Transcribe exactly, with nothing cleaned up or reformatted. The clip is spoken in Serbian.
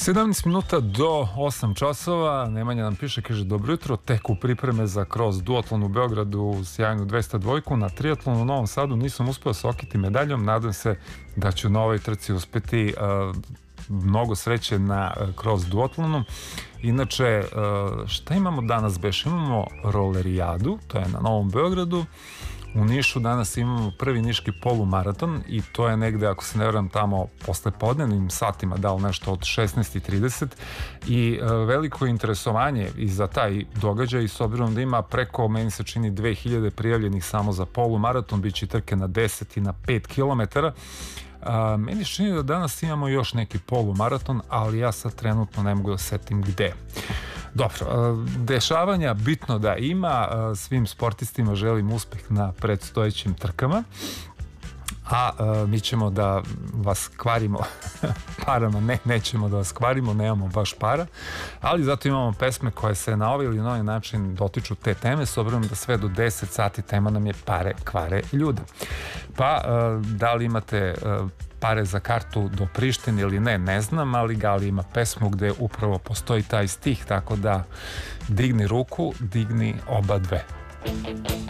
sedamnaest minuta do osam časova. Nemanja nam piše, kaže dobro jutro, tek u pripreme za cross duatlon u Beogradu, sjajnu dvesta dvojku. Na triatlonu u Novom Sadu nisam uspeo se okiti medaljom, nadam se da ću na ovoj trci uspeti. Uh, mnogo sreće na uh, cross duatlonu. Inače, uh, šta imamo danas beš? Imamo rolerijadu, to je na Novom Beogradu. U Nišu danas imamo prvi niški polumaraton i to je negde, ako se ne varam, tamo posle podnevnim satima, dal nešto od šesnaest i trideset i e, veliko interesovanje i za taj događaj, s obzirom da ima preko, meni se čini, dve hiljade prijavljenih samo za polumaraton, bit će trke na deset i na pet kilometara. A, meni se čini da danas imamo još neki polumaraton, ali ja sad trenutno ne mogu da setim gde. Dobro, dešavanja bitno da ima, svim sportistima želim uspeh na predstojećim trkama, a mi ćemo da vas kvarimo parama, ne, nećemo da vas kvarimo, nemamo baš para, ali zato imamo pesme koje se na ovaj ili novi način dotiču te teme, s obzirom da sve do deset sati tema nam je pare kvare ljude. Pa, da li imate pare za kartu do Prištine ili ne, ne znam, ali Gali ima pesmu gde upravo postoji taj stih, tako da digni ruku, digni oba dve.